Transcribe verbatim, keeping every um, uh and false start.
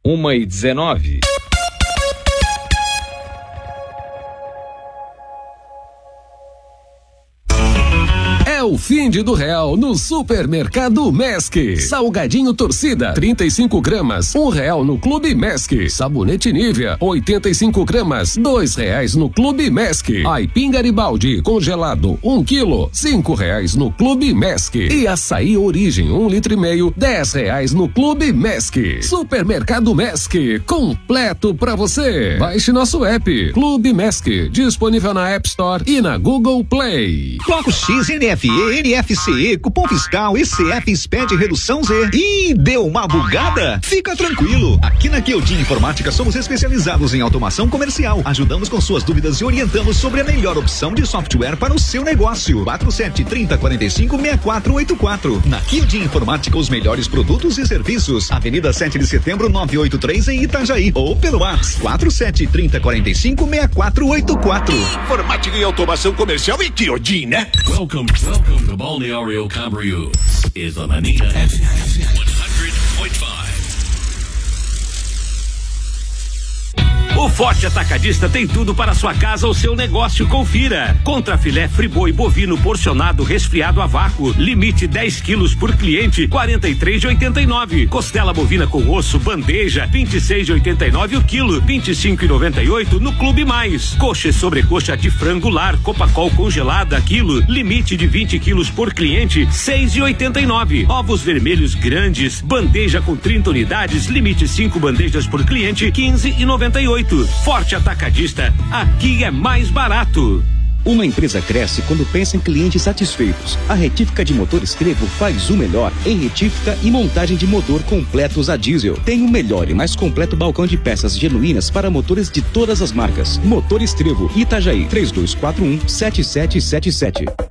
uma e dezenove. É o fim de do real no Supermercado Mesc. Salgadinho Torcida, trinta e cinco gramas, um real no Clube Mesc. Sabonete Nivea, oitenta e cinco gramas, dois reais no Clube Mesc. Aipim Garibaldi, congelado, um quilo, cinco reais no Clube Mesc. E açaí Origem, um litro e meio, dez reais no Clube Mesc. Supermercado Mesc, completo pra você. Baixe nosso app, Clube Mesc, disponível na App Store e na Google Play. Bloco X, N F E, N F C E, cupom fiscal, E C F, SPED, redução Z. Ih, deu uma bugada? Fica tranquilo. Aqui na Queldin Informática somos especializados em automação comercial. Ajudamos com suas dúvidas e orientamos sobre a melhor opção de software para o seu negócio. quatro sete, trinta, quarenta e cinco, sessenta e quatro oitenta e quatro. Na Queldin Informática, os melhores produtos e serviços. Avenida sete de setembro, novecentos e oitenta e três em Itajaí. Ou pelo WhatsApp quatro sete, trinta, quarenta e cinco, sessenta e quatro oitenta e quatro. Informática e automação comercial em Queldin, né? Welcome, welcome to Balneário Camboriú. Is the Mania F M one hundred point five. O Forte Atacadista tem tudo para sua casa ou seu negócio. Confira. Contra filé friboi bovino porcionado resfriado a vácuo. Limite dez quilos por cliente, quarenta e três de oitenta e nove. Costela bovina com osso, bandeja, vinte e seis de oitenta e nove o quilo, vinte e cinco de noventa e oito no Clube Mais. Coxa e sobrecoxa de frango lar, Copacol congelada quilo, limite de vinte quilos por cliente, seis de oitenta e nove. Ovos vermelhos grandes, bandeja com trinta unidades, limite cinco bandejas por cliente, quinze de noventa e oito. Forte Atacadista, aqui é mais barato. Uma empresa cresce quando pensa em clientes satisfeitos. A Retífica de Motores Trevo faz o melhor em retífica e montagem de motor completos a diesel. Tem o melhor e mais completo balcão de peças genuínas para motores de todas as marcas. Motores Trevo, Itajaí, três dois quatro um, sete sete sete sete.